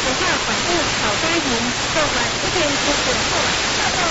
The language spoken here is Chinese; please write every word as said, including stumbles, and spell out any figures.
有效管制草根型，做管一天出水货，大到